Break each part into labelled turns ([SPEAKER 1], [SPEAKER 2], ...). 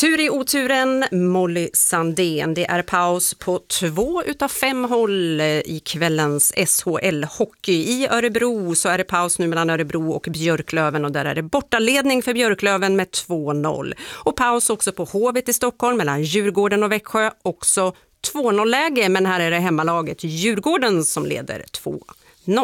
[SPEAKER 1] Tur i oturen, Molly Sandén. Det är paus på 2 utav 5 håll i kvällens SHL-hockey. I Örebro så är det paus nu mellan Örebro och Björklöven och där är det bortaledning för Björklöven med 2-0. Och paus också på Hovet i Stockholm mellan Djurgården och Växjö, också 2-0-läge, men här är det hemmalaget Djurgården som leder 2-0.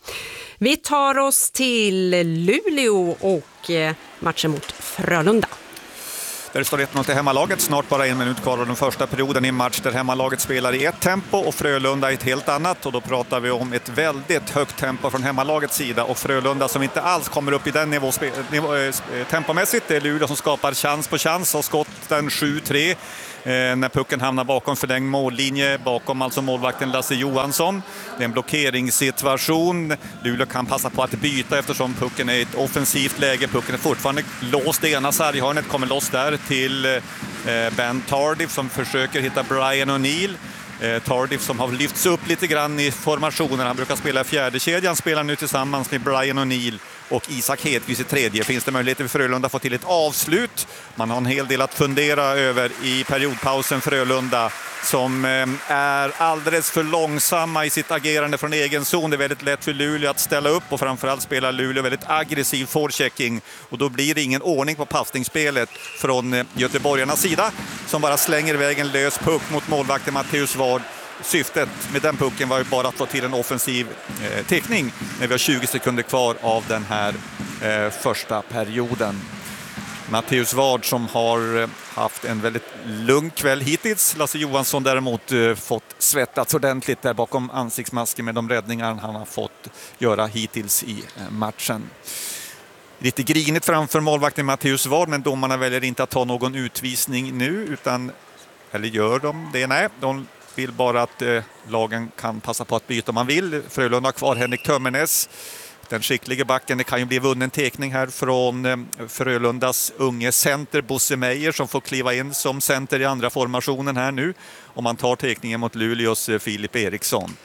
[SPEAKER 1] Vi tar oss till Luleå och matchen mot Frölunda.
[SPEAKER 2] Där det står 1-0 till hemmalaget, snart bara 1 minut kvar av den första perioden i en match där hemmalaget spelar i ett tempo och Frölunda i ett helt annat. Och då pratar vi om ett väldigt högt tempo från hemmalagets sida och Frölunda som inte alls kommer upp i den nivå tempomässigt. Det är Luleå som skapar chans på chans och skotten 7-3. När pucken hamnar bakom förlängd mållinje, bakom alltså målvakten Lasse Johansson. Det är en blockeringssituation. Luleå kan passa på att byta eftersom pucken är i ett offensivt läge. Pucken är fortfarande låst. Det ena sarghörnet kommer loss där till Ben Tardif som försöker hitta Brian O'Neill. Tardif som har lyfts upp lite grann i formationen. Han brukar spela i fjärde kedjan, spelar nu tillsammans med Brian O'Neill och Isak Hedqvist i tredje. Finns det möjligheter för Frölunda att få till ett avslut? Man har en hel del att fundera över i periodpausen. Frölunda som är alldeles för långsamma i sitt agerande från egen zon. Det är väldigt lätt för Luleå att ställa upp och framförallt spelar Luleå väldigt aggressiv forechecking. Och då blir det ingen ordning på passningsspelet från göteborgarnas sida som bara slänger iväg en lös puck mot målvakten Matteus Ward. Syftet med den pucken var ju bara att få till en offensiv teckning när vi har 20 sekunder kvar av den här första perioden. Matteus Ward som har haft en väldigt lugn kväll hittills. Lasse Johansson däremot fått svettats ordentligt där bakom ansiktsmasken med de räddningar han har fått göra hittills i matchen. Lite grinigt framför målvakten Matteus Ward, men domarna väljer inte att ta någon utvisning nu utan, eller gör de det? Nej, de vill bara att lagen kan passa på att byta om man vill. Frölunda har kvar Henrik Tömmernes, den skickliga backen. Det kan ju bli vunnen tekning här från Frölundas unge center Bosse Meijer som får kliva in som center i andra formationen här nu. Om man tar tekningen mot Luleås Filip Eriksson.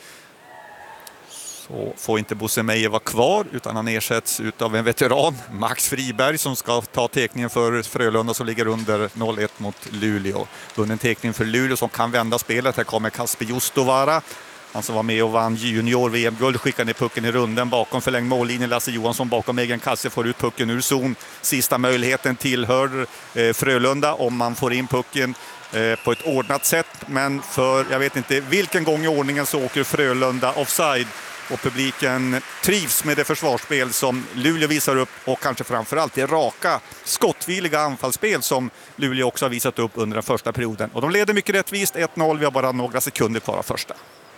[SPEAKER 2] Så får inte Bosse Meijer vara kvar utan han ersätts av en veteran, Max Friberg, som ska ta tekningen för Frölunda som ligger under 0-1 mot Luleå. Vunnen tekning för Luleå som kan vända spelet. Här kommer Kasper Justovara. Han som var med och vann junior-VM-guld, skickar ner pucken i runden bakom förlängd mållinjen. Lasse Johansson bakom egen kasse får ut pucken ur zon. Sista möjligheten tillhör Frölunda om man får in pucken på ett ordnat sätt. Men för jag vet inte vilken gång i ordningen så åker Frölunda offside. Och publiken trivs med det försvarsspel som Luleå visar upp och kanske framförallt det raka, skottvilliga anfallsspel som Luleå också har visat upp under den första perioden. Och de leder mycket rättvist 1-0, vi har bara några sekunder kvar av första.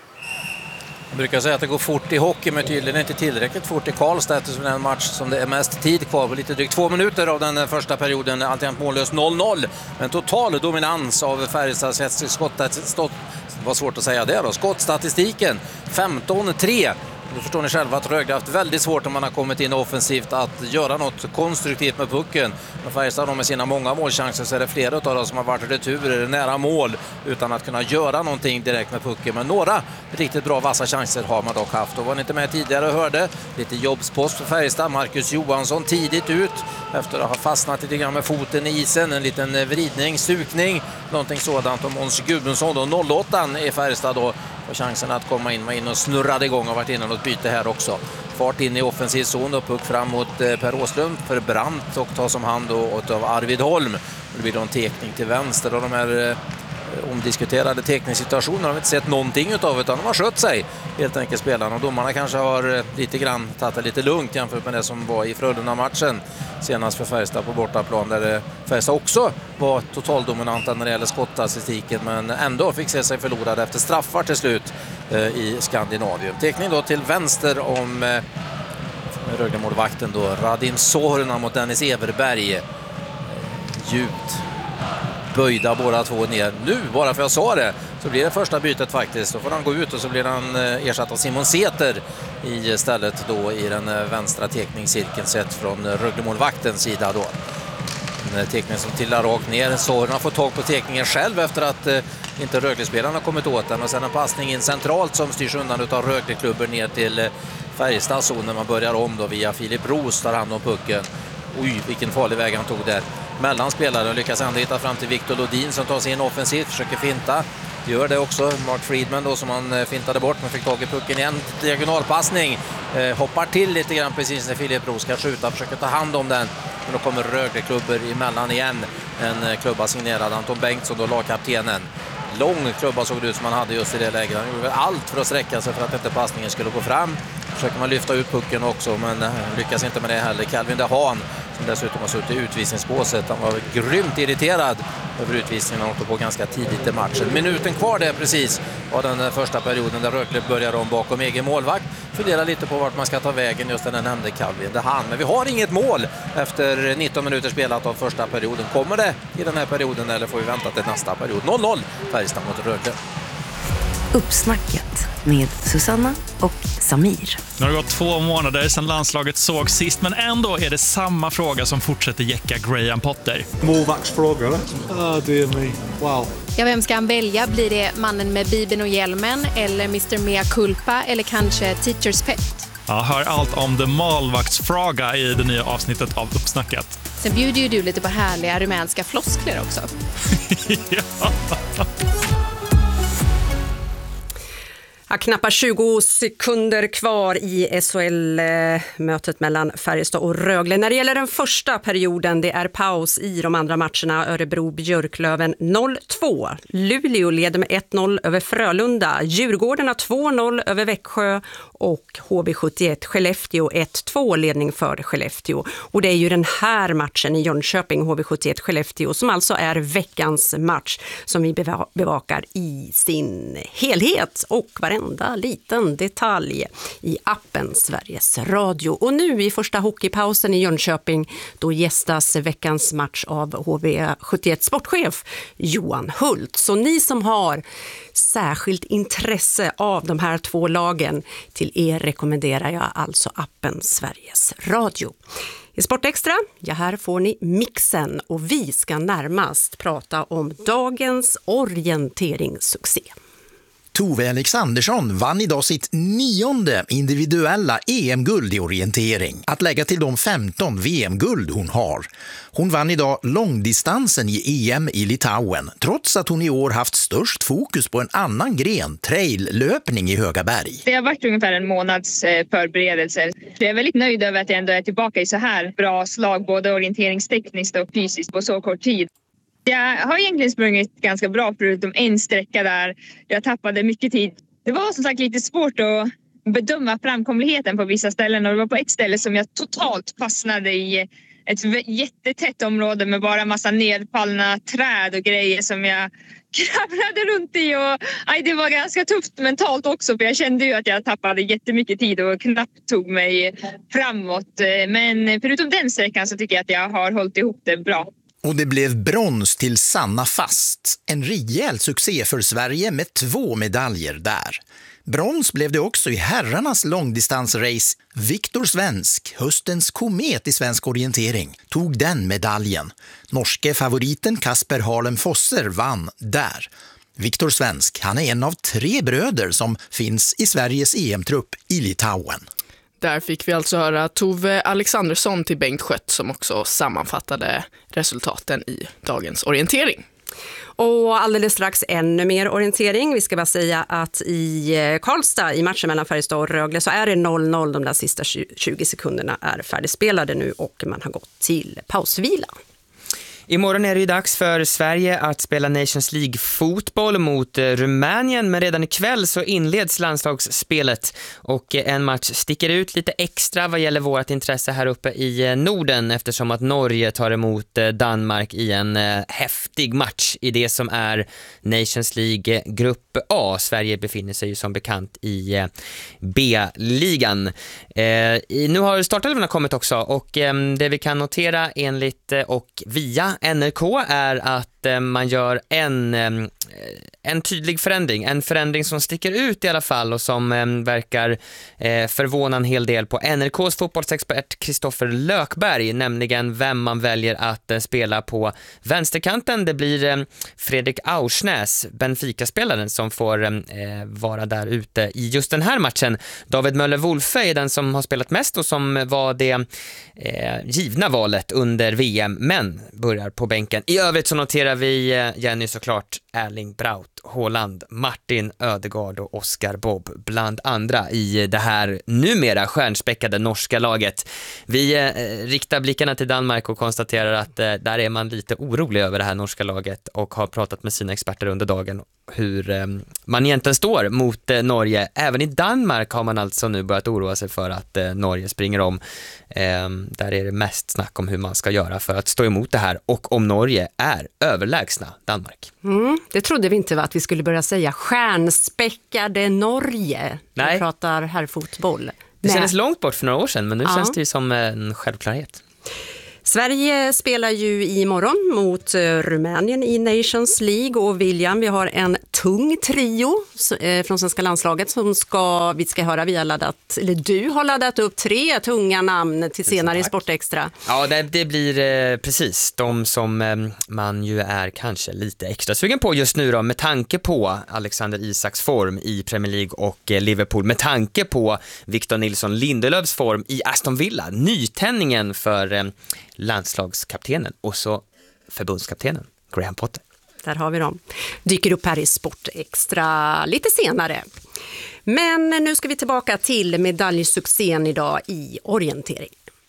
[SPEAKER 3] Jag brukar säga att det går fort i hockey, men tydligen inte tillräckligt fort i Karlstad eftersom det är en match som det är mest tid kvar på lite drygt 2 minuter av den första perioden. Alltid mållös 0-0, men total dominans av Färjestads skott. Vad svårt att säga det då. Skottstatistiken 15-3. Då förstår ni själva att Rögle har haft väldigt svårt om man har kommit in offensivt att göra något konstruktivt med pucken. Men Färjestad med sina många målchanser så är det flera av dem som har varit returer nära mål utan att kunna göra någonting direkt med pucken. Men några riktigt bra vassa chanser har man dock haft. Och var ni inte med tidigare och hörde lite jobbspost för Färjestad. Marcus Johansson tidigt ut efter att ha fastnat lite grann med foten i isen. En liten vridning, stukning, någonting sådant. Och Måns Gudmundsson då, 08 i Färjestad då. Och chansen att komma in och snurrade igång och varit inne något byte här också. Fart in i offensiv zon och puck fram mot Per Åslund för Brandt och tas om hand av Arvid Holm. Det blir då en tekning till vänster och de här omdiskuterade tekningssituationer har vi inte sett någonting utav utan de har skött sig helt enkelt spelarna. Och domarna kanske har lite grann tagit det lite lugnt jämfört med det som var i Frölunda-matchen senast för Färjestad på bortaplan där Färjestad också var totaldominanta när det gäller skottstatistiken men ändå fick se sig förlorade efter straffar till slut i Skandinavien. Tekning då till vänster om Rögle-målvakten då Radim Sorna mot Dennis Everberg. Djupt böjda båda två ner. Nu, bara för jag sa det, så blir det första bytet faktiskt. Då får han gå ut och så blir han ersatt av Simon Säter istället då i den vänstra tekningscirkeln sett från Rögle-målvaktens sida då. En tekning som trillar rakt ner. Sorna får tag på tekningen själv efter att inte Rögle-spelarna har kommit åt den. Och sen en passning in centralt som styrs undan av Rögle-klubber ner till Färjestads zon när man börjar om då via Filip Roos tar hand om pucken. Oj, vilken farlig väg han tog där. mellan spelare och lyckas ändå hitta fram till Victor Lodin som tar sig in offensivt, försöker finta. Gör det också. Mark Friedman då som han fintade bort men fick tag i pucken igen. Diagonalpassning. Hoppar till lite grann precis när Filip Roos ska skjuta. Försöker ta hand om den. Men då kommer Rögle-klubbor emellan igen. En klubba signerad Anton Bengtsson då, lagkaptenen. Lång klubba såg det ut som han hade just i det läget. Han gjorde allt för att sträcka sig för att inte passningen skulle gå fram. Försöker man lyfta ut pucken också men lyckas inte med det heller. Calvin de Haan som dessutom har suttit i utvisningsbåset. Han var grymt irriterad över utvisningen. Han åkte på ganska tidigt i matchen. Minuten kvar där precis av den första perioden där Rögle börjar om bakom egen målvakt. Funderar lite på vart man ska ta vägen just den nämnde Calvin de Haan. Men vi har inget mål efter 19 minuter spelat av första perioden. Kommer det i den här perioden eller får vi vänta till nästa period? 0-0 Färjestad mot Rögle.
[SPEAKER 4] Uppsnacket med Susanna och Samir.
[SPEAKER 5] Nu har det gått 2 månader sedan landslaget såg sist, men ändå är det samma fråga som fortsätter jäcka Graham Potter.
[SPEAKER 6] Målvaktsfråga, det är mig. Wow.
[SPEAKER 7] Ja, vem ska han välja? Blir det mannen med bibeln och hjälmen eller Mr. Mea Culpa eller kanske Teacher's Pet?
[SPEAKER 5] Ja, hör allt om The målvaktsfråga i det nya avsnittet av Uppsnacket.
[SPEAKER 7] Sen bjuder ju du lite på härliga rumänska floskler också.
[SPEAKER 5] Ja.
[SPEAKER 1] Knappt 20 sekunder kvar i SHL-mötet mellan Färjestad och Rögle. När det gäller den första perioden, det är paus i de andra matcherna. Örebro-Björklöven 0-2. Luleå leder med 1-0 över Frölunda. Djurgården 2-0 över Växjö och HV71 Skellefteå 1-2 ledning för Skellefteå. Och det är ju den här matchen i Jönköping, HV71 Skellefteå, som alltså är veckans match som vi bevakar i sin helhet och varenda liten detalj i appen Sveriges Radio. Och nu i första hockeypausen i Jönköping, då gästas veckans match av HV71 sportchef Johan Hult. Så ni som har särskilt intresse av de här 2 lagen, till er rekommenderar jag alltså appen Sveriges Radio. I Sportextra, ja, här får ni mixen och vi ska närmast prata om dagens orienteringssuccé.
[SPEAKER 8] Tove Alexandersson vann idag sitt 9:e individuella EM-guld i orientering. Att lägga till de 15 VM-guld hon har. Hon vann idag långdistansen i EM i Litauen, trots att hon i år haft störst fokus på en annan gren, trail-löpning i Högaberg.
[SPEAKER 9] Det har varit ungefär en månads förberedelser. Jag är väldigt nöjd över att jag ändå är tillbaka i så här bra slag, både orienteringstekniskt och fysiskt på så kort tid. Jag har egentligen sprungit ganska bra förutom en sträcka där jag tappade mycket tid. Det var som sagt lite svårt att bedöma framkomligheten på vissa ställen och det var på ett ställe som jag totalt fastnade i ett jättetätt område med bara massa nedfallna träd och grejer som jag kravlade runt i och det var ganska tufft mentalt också för jag kände ju att jag tappade jättemycket tid och knappt tog mig framåt. Men förutom den sträckan så tycker jag att jag har hållit ihop det bra.
[SPEAKER 8] Och det blev brons till Sanna Fast. En rejäl succé för Sverige med 2 medaljer där. Brons blev det också i herrarnas långdistansrace. Viktor Svensk, höstens komet i svensk orientering, tog den medaljen. Norske favoriten Kasper Harlem Fosser vann där. Viktor Svensk, han är en av 3 bröder som finns i Sveriges EM-trupp i Litauen.
[SPEAKER 10] Där fick vi alltså höra Tove Alexandersson till Bengt Skött som också sammanfattade resultaten i dagens orientering.
[SPEAKER 1] Och alldeles strax ännu mer orientering. Vi ska bara säga att i Karlstad i matchen mellan Färjestad och Rögle så är det 0-0. De där sista 20 sekunderna är färdigspelade nu och man har gått till pausvila.
[SPEAKER 11] Imorgon är det ju dags för Sverige att spela Nations League-fotboll mot Rumänien, men redan ikväll så inleds landslagsspelet och en match sticker ut lite extra vad gäller vårt intresse här uppe i Norden eftersom att Norge tar emot Danmark i en häftig match i det som är Nations League Grupp A. Sverige befinner sig ju som bekant i B-ligan. Nu har startelvorna kommit också och det vi kan notera enligt och via NRK är att man gör en en tydlig förändring. En förändring som sticker ut i alla fall och som verkar förvåna en hel del på NRKs fotbollsexpert Kristoffer Lökberg, nämligen vem man väljer att spela på vänsterkanten. Det blir Fredrik Aursnäs, Benfica-spelaren, som får vara där ute i just den här matchen. David Möller-Wolfe är den som har spelat mest och som var det givna valet under VM, men börjar på bänken. I övrigt så noterar vi Jenny såklart Erling Braut Haaland, Martin Ödegaard och Oscar Bob bland andra i det här numera stjärnspäckade norska laget. Vi riktar blickarna till Danmark och konstaterar att där är man lite orolig över det här norska laget och har pratat med sina experter under dagen hur man egentligen står mot Norge. Även i Danmark har man alltså nu börjat oroa sig för att Norge springer om. Där är det mest snack om hur man ska göra för att stå emot det här och om Norge är överlägsna Danmark.
[SPEAKER 1] Det trodde vi inte att vi skulle börja säga stjärnspäckade Norge.
[SPEAKER 11] Nej.
[SPEAKER 1] Vi pratar här fotboll.
[SPEAKER 11] Det kändes långt bort för några år sedan, men nu känns det ju som en självklarhet.
[SPEAKER 1] Sverige spelar ju imorgon mot Rumänien i Nations League och William, vi har en tung trio från svenska landslaget som vi ska höra. Du har laddat upp 3 tunga namn till senare i Sportextra.
[SPEAKER 11] Ja, det blir precis de som man ju är kanske lite extra sugen på just nu då, med tanke på Alexander Isaks form i Premier League och Liverpool, med tanke på Victor Nilsson Lindelöfs form i Aston Villa, nytändningen för landslagskaptenen och så förbundskaptenen Graham Potter.
[SPEAKER 1] Där har vi dem. Dyker upp här i Sportextra lite senare. Men nu ska vi tillbaka till medaljsuccén idag i orientering.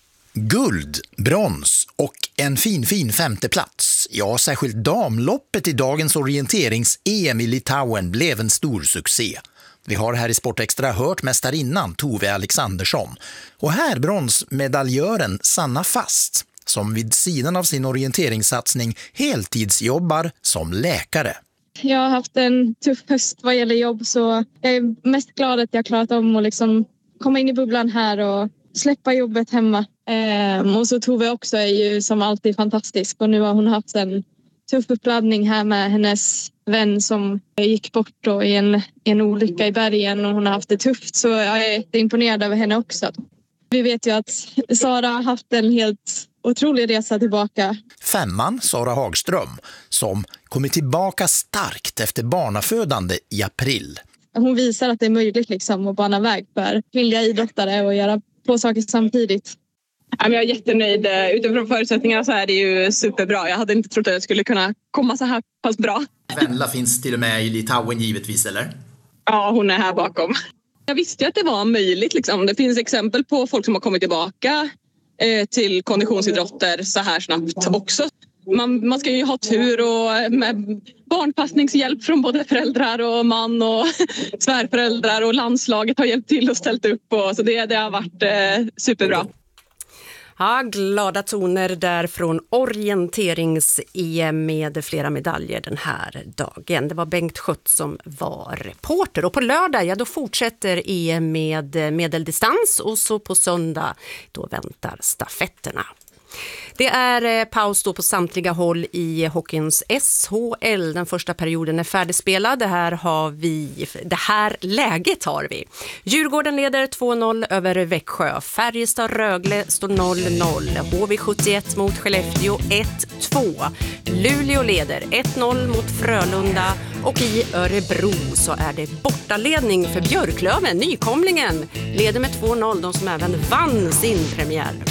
[SPEAKER 8] Guld, brons och en fin femteplats. Ja, särskilt damloppet i dagens orienterings-EM i Litauen blev en stor succé. Vi har här i Sportextra hört mästarinnan Tove Alexandersson. Och här bronsmedaljören Sanna Fast, som vid sidan av sin orienteringssatsning heltidsjobbar som läkare.
[SPEAKER 12] Jag har haft en tuff höst vad gäller jobb, så jag är mest glad att jag klarat om att liksom komma in i bubblan här och släppa jobbet hemma. Och så Tove också är ju som alltid fantastisk, och nu har hon haft en tuff uppladdning här med hennes vän som gick bort då i en olycka i bergen, och hon har haft det tufft, så jag är imponerad över henne också. Vi vet ju att Sara har haft en helt otrolig resa tillbaka.
[SPEAKER 8] 5:an Sara Hagström, som kommer tillbaka starkt efter barnafödande i april.
[SPEAKER 12] Hon visar att det är möjligt liksom att bana väg för kvinnliga idrottare och göra 2 saker samtidigt.
[SPEAKER 13] Jag är jättenöjd. Utifrån förutsättningarna så är det ju superbra. Jag hade inte trott att jag skulle kunna komma så här pass bra.
[SPEAKER 14] Venla finns till och med i Litauen givetvis, eller?
[SPEAKER 13] Ja, hon är här bakom. Jag visste ju att det var möjligt. Liksom. Det finns exempel på folk som har kommit tillbaka till konditionsidrotter så här snabbt också. Man ska ju ha tur och med barnpassningshjälp från både föräldrar och man och svärföräldrar, och landslaget har hjälpt till och ställt upp. Och, så det har varit superbra.
[SPEAKER 1] Ja, glada toner där från orienterings-EM med flera medaljer den här dagen. Det var Bengt Schött som var reporter. Och på lördag, då fortsätter EM med medeldistans, och så på söndag då väntar stafetterna. Det är paus då på samtliga håll i hockeyns SHL. Den första perioden är färdigspelad. Det här läget har vi. Djurgården leder 2-0 över Växjö. Färjestad-Rögle står 0-0. HV71 mot Skellefteå 1-2. Luleå leder 1-0 mot Frölunda. Och i Örebro så är det bortaledning för Björklöven. Nykomlingen leder med 2-0, de som även vann sin premiär.